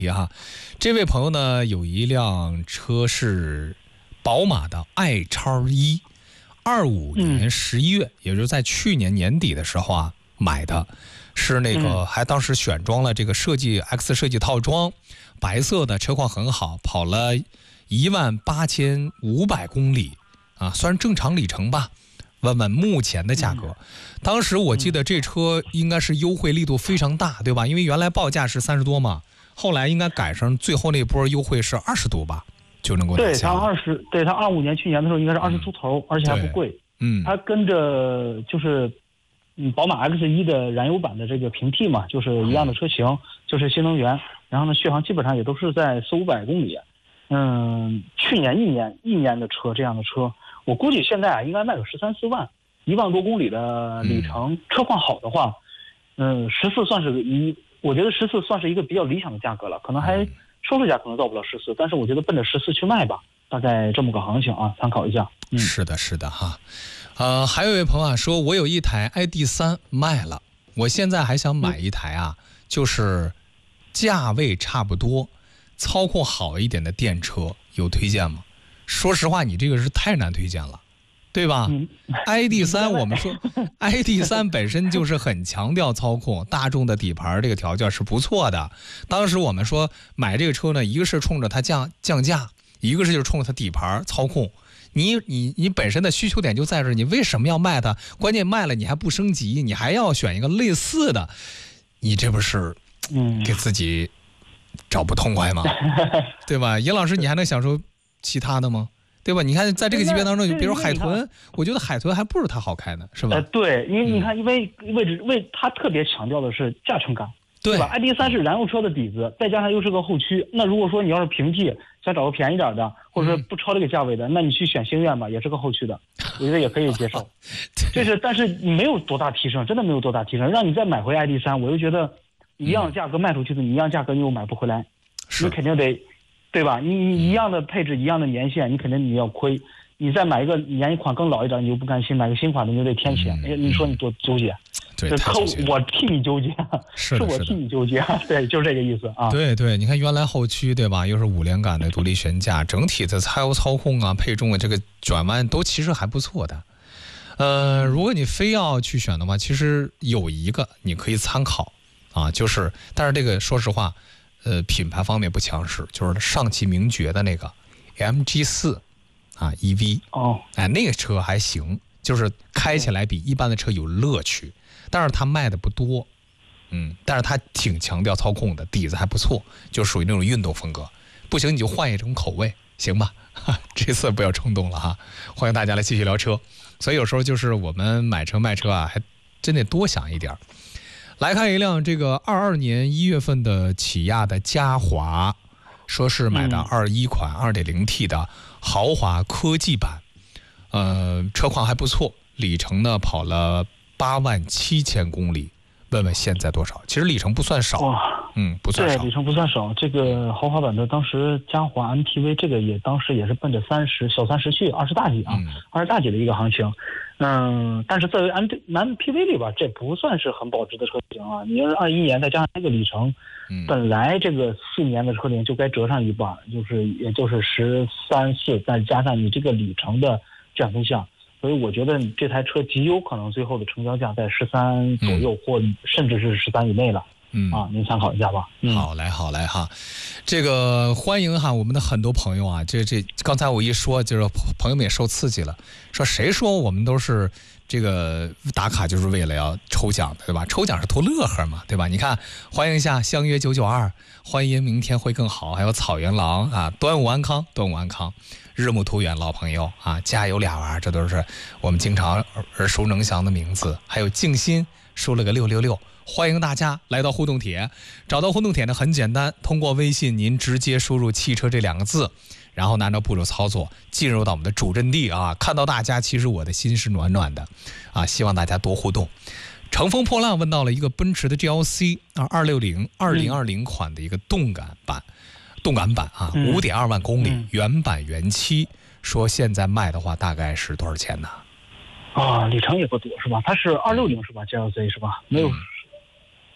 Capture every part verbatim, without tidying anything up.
哈，这位朋友呢有一辆车是宝马的 i 超一，二五年十一月、嗯，也就是在去年年底的时候啊买的，是那个、嗯、还当时选装了这个设计 X 设计套装，白色的，车况很好，跑了一万八千五百公里啊，算是正常里程吧。问问目前的价格、嗯，当时我记得这车应该是优惠力度非常大，对吧？因为原来报价是三十多嘛，后来应该赶上最后那波优惠是二十多吧，就能够拿下。 对，它二十，对它二五年去年的时候应该是二十出头、嗯，而且还不贵。嗯，它跟着就是嗯宝马 X 一 的燃油版的这个平替嘛，就是一样的车型，嗯、就是新能源。然后呢，续航基本上也都是在四五百公里。嗯，去年一年一年的车这样的车。我估计现在啊，应该卖个十三四万，一万多公里的里程，嗯、车况好的话，嗯，十四算是一，我觉得十四算是一个比较理想的价格了，可能还收售价可能到不了十四，但是我觉得奔着十四去卖吧，大概这么个行情啊，参考一下。 嗯、是的，是的哈，呃，还有一位朋友啊说，我有一台 I D 三卖了，我现在还想买一台啊，嗯、就是价位差不多、操控好一点的电车，有推荐吗？说实话，你这个是太难推荐了，对吧、嗯、？I D 三我们说，I D 三本身就是很强调操控，大众的底盘这个调教是不错的。当时我们说买这个车呢，一个是冲着它降降价，一个是就是冲着它底盘操控。你你你本身的需求点就在这儿，你为什么要卖它？关键卖了你还不升级，你还要选一个类似的，你这不是给自己找不痛快吗？对吧？尹老师，你还能享受其他的吗？对吧？你看，在这个级别当中，比如海豚，我觉得海豚还不如它好开呢，是吧？ 呃，对，因为你看，因为位置为它特别强调的是驾乘感， 对吧 ？I D 三是燃油车的底子，再加上又是个后驱，那如果说你要是平替，想找个便宜点的，或者说不超这个价位的，嗯、那你去选星愿吧，也是个后驱的，我觉得也可以接受。就是，但是你没有多大提升，真的没有多大提升，让你再买回 I D 三，我又觉得一样价格卖出去的，你一样价格你又买不回来，你肯定得。对吧？你你一样的配置，一样的年限，你肯定你要亏。你再买一个年一款更老一点，你又不甘心；买个新款的，你就得添钱。哎、嗯，你说你多纠结？ 对，太纠结了。我替你纠结， 是是我替你纠结。对，就是这个意思啊。 对对，你看原来后驱对吧，又是五连杆的独立悬架，整体的柴油操控啊、配重啊、这个转弯都其实还不错的。呃，如果你非要去选的话，其实有一个你可以参考啊，就是，但是这个说实话。呃，品牌方面不强势，就是上汽名爵的那个 M G 四 啊 E V 哦， 哎，那个车还行，就是开起来比一般的车有乐趣，但是它卖的不多，嗯，但是它挺强调操控的，底子还不错，就属于那种运动风格。不行你就换一种口味，行吧？这次不要冲动了哈，欢迎大家来继续聊车。所以有时候就是我们买车卖车啊，还真得多想一点。来看一辆这个二二年一月份的起亚的嘉华，说是买的二一款 二点零 T 的豪华科技版，呃，车况还不错，里程呢跑了八万七千公里。问问现在多少？其实里程不算少，嗯，不算少。 对，里程不算少。这个豪华版的当时嘉华 M P V 这个也当时也是奔着三十小三十去二十大几啊，二十、嗯、大几的一个行情。嗯，但是作为 M P V 里边，这不算是很保值的车型啊。你要是二一年再加上这个里程，嗯，本来这个四年的车龄就该折上一半，就是也就是十三四，再加上你这个里程的减分项。所以我觉得这台车极有可能最后的成交价在十三左右，嗯、或甚至是十三以内了。嗯啊，您参考一下吧。 嗯、好来好来哈，这个欢迎哈我们的很多朋友啊，这这刚才我一说，就是朋友们也受刺激了，说谁说我们都是这个打卡就是为了要抽奖的，对吧？抽奖是图乐呵嘛，对吧？你看，欢迎一下相约九九二，欢迎明天会更好，还有草原狼啊，端午安康，端午安康。日暮途远老朋友啊，加油俩娃，这都是我们经常耳熟能详的名字。还有静心说了个六六六，欢迎大家来到互动帖。找到互动帖呢很简单，通过微信您直接输入汽车这两个字，然后按照步骤操作进入到我们的主阵地啊。看到大家其实我的心是暖暖的啊，希望大家多互动。乘风破浪问到了一个奔驰的 G L C 啊二六零二零二零款的一个动感版。动感版啊，五点二万公里、嗯，原版原漆，说现在卖的话大概是多少钱呢？ 啊，里程也不多是吧？它是二六零是吧 ？G L C 是吧？没有，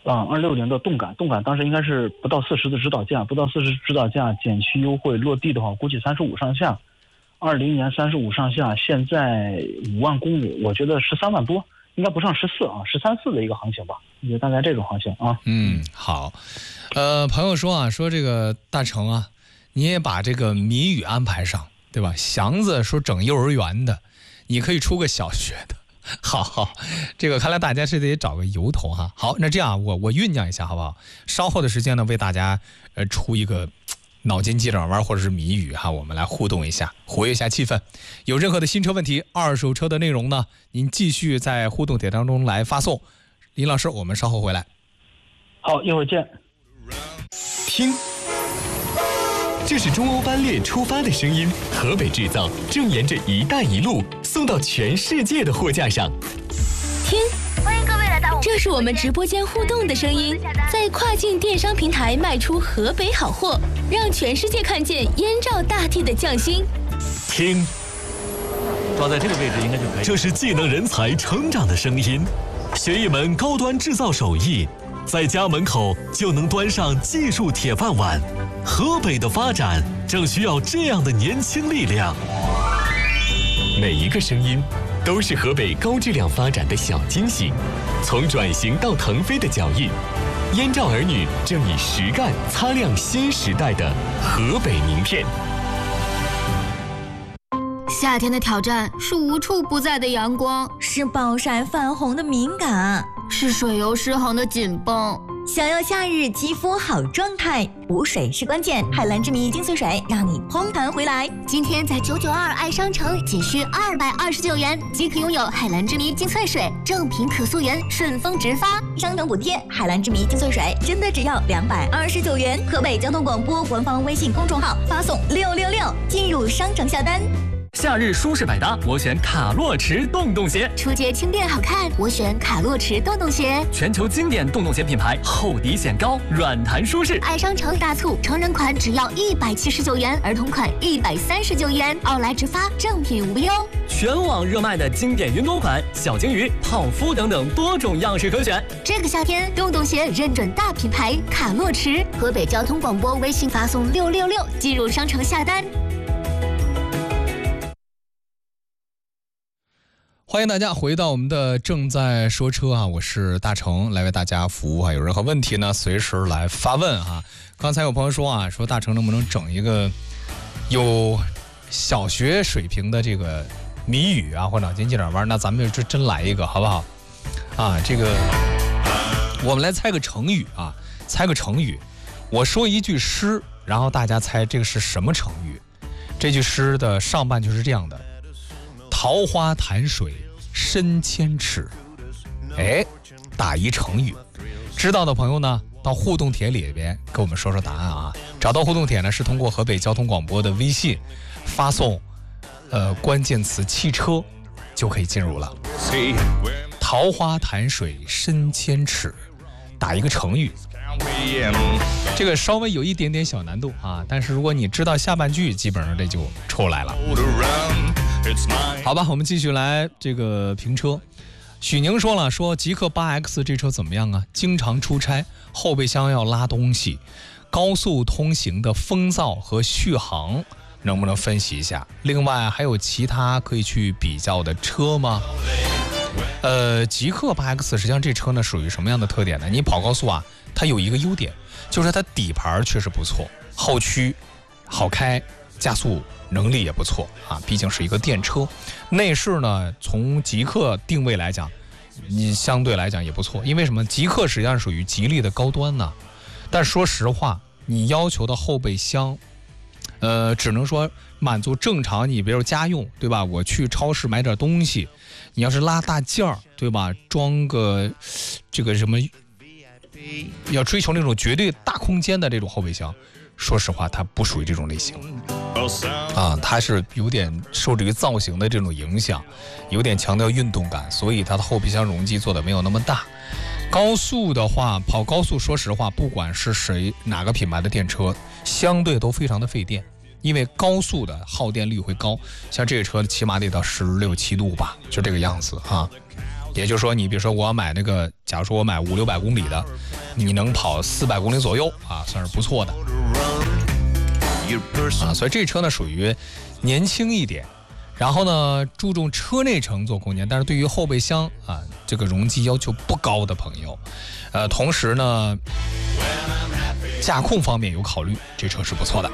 啊，二六零的动感，动感当时应该是不到四十的指导价，不到四十指导价减去优惠，落地的话估计三十五上下。二零年三十五上下，现在五万公里，我觉得十三万多，应该不上十四啊，十三四的一个行情吧，也大概这种行情啊。 嗯，好。呃，朋友说啊，说这个大成啊，你也把这个谜语安排上，对吧？祥子说整幼儿园的，你可以出个小学的。好好，这个看来大家是得找个由头哈。好，那这样我我酝酿一下好不好？稍后的时间呢，为大家呃出一个脑筋急转弯或者是谜语哈，我们来互动一下，活跃一下气氛。有任何的新车问题、二手车的内容呢，您继续在互动帖当中来发送。林老师，我们稍后回来。 好，一会儿见。 听，这是中欧班列出发的声音，河北制造正沿着“一带一路”送到全世界的货架上。 听，欢迎各位来到我们，这是我们直播间互动的声音，在跨境电商平台卖出河北好货，让全世界看见燕赵大地的匠心。 听， 抓在这个位置应该就可以。 这是技能人才成长的声音，学一门高端制造手艺，在家门口就能端上技术铁饭碗。河北的发展正需要这样的年轻力量。每一个声音都是河北高质量发展的小惊喜，从转型到腾飞的脚印，燕赵儿女正以实干擦亮新时代的河北名片。 夏天的挑战是无处不在的阳光， 是暴晒泛红的敏感， 是水油失衡的紧绷。 想要夏日肌肤好状态，补水是关键。海蓝之谜精粹水让你嘭弹回来。 今天在九九二爱商城仅需二百二十九元即可拥有海蓝之谜精粹水，正品可溯源，顺丰直发， 商城补贴。海蓝之谜精粹水真的只要两百二十九元。河北交通广播官方微信公众号发送六六六进入商城下单。 夏日舒适百搭，我选卡洛驰洞洞鞋。 出街轻便好看，我选卡洛驰洞洞鞋。 全球经典洞洞鞋品牌，厚底显高，软弹舒适。 爱商城大促，成人款只要一百七十九元，儿童款一百三十九元，奥莱直发，正品无忧。 全网热卖的经典云朵款、小鲸鱼、泡芙等等多种样式可选。 这个夏天，洞洞鞋认准大品牌卡洛驰。河北交通广播微信发送六六六进入商城下单。 欢迎大家回到我们的正在说车啊，我是大成，来为大家服务啊。有任何问题呢，随时来发问啊。刚才有朋友说啊，说大成能不能整一个有小学水平的这个谜语啊，或脑筋急转弯？那咱们就真来一个好不好？啊，这个我们来猜个成语啊，猜个成语。我说一句诗，然后大家猜这个是什么成语。这句诗的上半句是这样的：桃花潭水深千尺。哎，打一成语，知道的朋友呢，到互动帖里边给我们说说答案啊。找到互动帖呢，是通过河北交通广播的微信发送呃关键词汽车就可以进入了。桃花潭水深千尺，打一个成语，这个稍微有一点点小难度啊，但是如果你知道下半句，基本上这就出来了。好吧，我们继续来这个评车。许宁说了，说极氪 八 X 这车怎么样啊？经常出差，后备箱要拉东西，高速通行的风噪和续航能不能分析一下？另外还有其他可以去比较的车吗？呃，极氪 八 X 实际上这车呢属于什么样的特点呢？你跑高速啊，它有一个优点，就是它底盘确实不错，后驱好开，加速能力也不错啊，毕竟是一个电车。内饰呢，从极氪定位来讲，你相对来讲也不错，因为什么？极氪实际上属于吉利的高端呢。但说实话，你要求的后备箱，呃，只能说满足正常，你比如家用，对吧？我去超市买点东西，你要是拉大件儿，对吧？装个这个什么，要追求那种绝对大空间的这种后备箱，说实话，它不属于这种类型。啊，它是有点受这个造型的这种影响，有点强调运动感，所以它的后备箱容积做的没有那么大。高速的话，跑高速，说实话，不管是谁哪个品牌的电车，相对都非常的费电，因为高速的耗电率会高，像这个车起码得到十六七度吧，就这个样子啊。也就是说，你比如说我要买那个，假如说我买五六百公里的， 你能跑四百公里左右啊，算是不错的啊。所以这车呢属于年轻一点，然后呢注重车内乘坐空间，但是对于后备箱啊这个容积要求不高的朋友，呃，同时呢驾控方面有考虑，这车是不错的。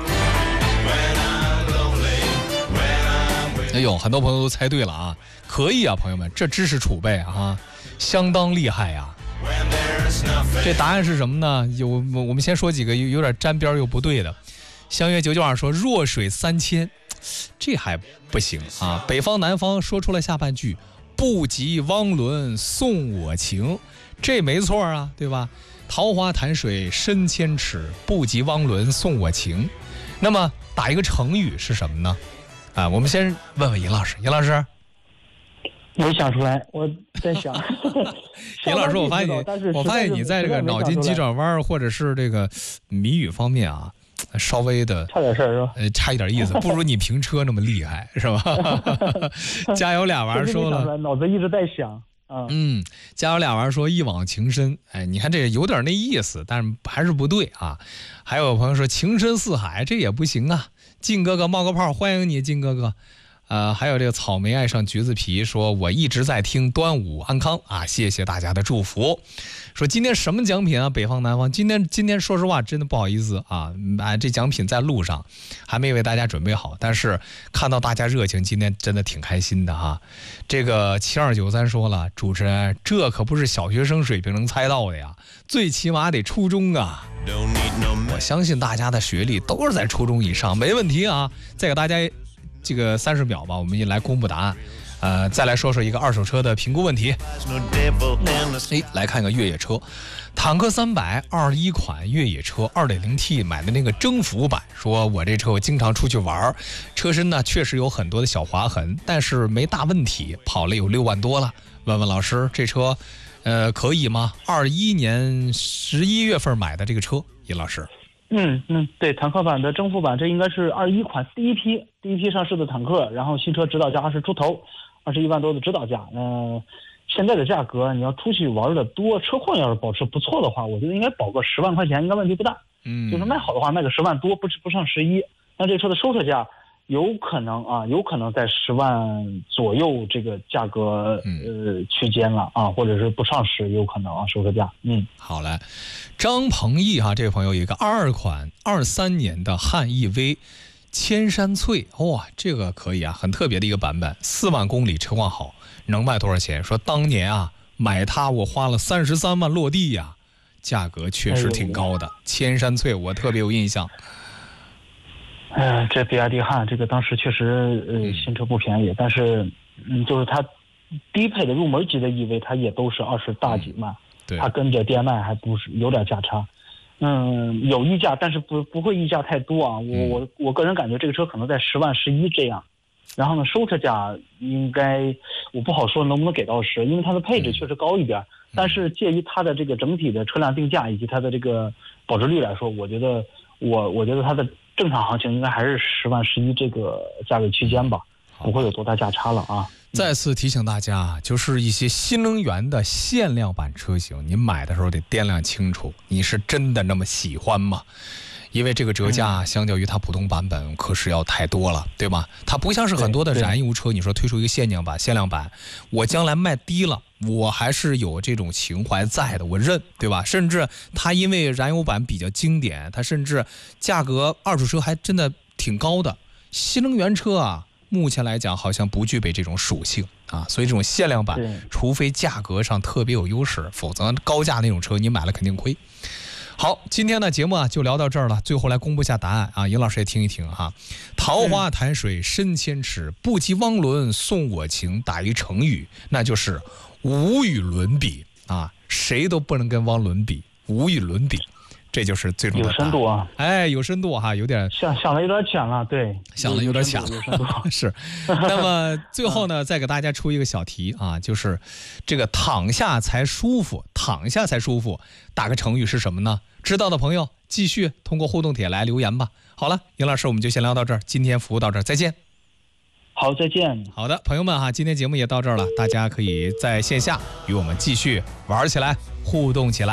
哎呦，很多朋友都猜对了啊，可以啊，朋友们，这知识储备啊，相当厉害呀、啊。这答案是什么呢？有我们先说几个有有点沾边又不对的。相约九九二说弱水三千，这还不行啊。北方南方说出了下半句，不及汪伦送我情，这没错啊，对吧？桃花潭水深千尺，不及汪伦送我情。那么打一个成语是什么呢？啊，我们先问问尹老师，尹老师， 没想出来，我在想。 尹老师，我发现你，我发现你在这个脑筋急转弯或者是这个谜语方面啊，稍微的差点事儿是吧？ 呃，差一点意思，不如你评车那么厉害，是吧？加油俩娃说了， 脑子一直在想。 嗯，加油俩娃说一往情深，哎，你看这有点那意思，但是还是不对啊。还有朋友说情深似海，这也不行啊。晋哥哥冒个泡，欢迎你，晋哥哥。呃，还有这个草莓爱上橘子皮说，我一直在听端午安康啊，谢谢大家的祝福。说今天什么奖品啊？北方南方，今天今天说实话真的不好意思啊，啊，这奖品在路上，还没为大家准备好，但是看到大家热情，今天真的挺开心的哈。这个七二九三说了，主持人，这可不是小学生水平能猜到的呀，最起码得初中啊。我相信大家的学历都是在初中以上，没问题啊。再给大家这个三十秒吧，我们一来公布答案。呃，再来说说一个二手车的评估问题。哎，来看个越野车，坦克三百二一款越野车 二点零 T 买的那个征服版，说我这车我经常出去玩，车身呢确实有很多的小划痕，但是没大问题，跑了有六万多了。问问老师，这车呃可以吗？二一年十一月份买的这个车，尹老师。 嗯嗯，对，坦克版的征服版，这应该是二一款第一批第一批上市的坦克，然后新车指导价二十出头，二十一万多的指导价。嗯、呃，现在的价格，你要出去玩的多，车况要是保持不错的话，我觉得应该保个十万块钱，应该问题不大。嗯，就是卖好的话，卖个十万多，不不上十一。但这车的收车价有可能啊，有可能在十万左右这个价格呃区间了啊，或者是不上十，有可能啊收车价。嗯， 好嘞。张鹏毅哈，这位朋友有一个二款二三年的汉 E V 千山翠，哇，这个可以啊，很特别的一个版本，四万公里，车况好，能卖多少钱？说当年啊买它我花了三十三万落地呀、啊，价格确实挺高的。哎、千山翠我特别有印象。 呃，这比亚迪汉这个当时确实呃新车不便宜，但是嗯就是它低配的入门级的 E V 它也都是二十大几万。它跟着 D M I 还不是有点价差，嗯，有溢价，但是不不会溢价太多啊。我我我个人感觉这个车可能在十万十一这样，然后呢收车价应该我不好说能不能给到十，因为它的配置确实高一点，但是介于它的这个整体的车辆定价以及它的这个保值率来说，我觉得我我觉得它的正常行情应该还是十万十一这个价位区间吧，不会有多大价差了啊。 再次提醒大家，就是一些新能源的限量版车型，你买的时候得掂量清楚，你是真的那么喜欢吗？因为这个折价相较于它普通版本可是要太多了，对吧？它不像是很多的燃油车，你说推出一个限量版、限量版，我将来卖低了，我还是有这种情怀在的，我认，对吧？甚至它因为燃油版比较经典，它甚至价格二手车还真的挺高的。新能源车啊，目前来讲好像不具备这种属性啊，所以这种限量版，除非价格上特别有优势，否则高价那种车你买了肯定亏。好，今天的节目啊就聊到这儿了，最后来公布下答案啊，尹老师也听一听哈。桃花潭水深千尺，不及汪伦送我情，打一成语，那就是无与伦比啊，谁都不能跟汪伦比，无与伦比。这就是最终的答案。 有深度啊！ 哎，有深度哈，有点想想的有点浅了，对， 想的有点浅了，是。那么最后呢，再给大家出一个小题啊，就是这个躺下才舒服，躺下才舒服，打个成语是什么呢？知道的朋友继续通过互动帖来留言吧。好了，尹老师，我们就先聊到这儿，今天服务到这儿，再见。 好，再见。 好的，朋友们哈，今天节目也到这儿了，大家可以在线下与我们继续玩起来，互动起来。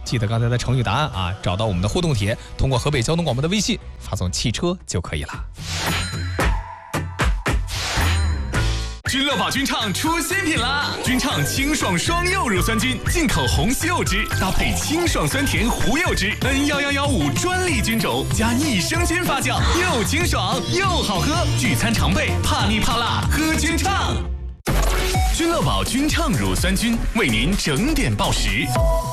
记得刚才的成语答案啊，找到我们的互动帖，通过河北交通广播的微信发送汽车就可以了。 君乐宝君畅出新品啦！君畅清爽双柚乳酸菌，进口红西柚汁搭配清爽酸甜胡柚汁 N 一一一五专利菌种加益生菌发酵，又清爽又好喝。聚餐常备，怕腻怕辣喝君畅。君乐宝君畅乳酸菌为您整点报时。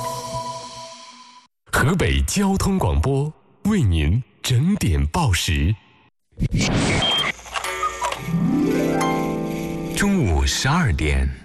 河北交通广播为您整点报时。中午十二点。